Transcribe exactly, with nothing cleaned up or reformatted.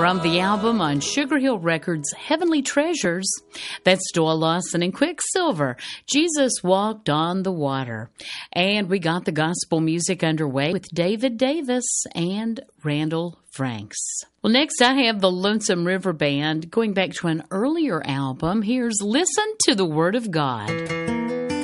From the album on Sugar Hill Records, Heavenly Treasures, that's Doyle Lawson and Quicksilver, Jesus Walked on the Water. And we got the gospel music underway with David Davis and Randall Franks. Well, next I have the Lonesome River Band. Going back to an earlier album, here's Listen to the Word of God.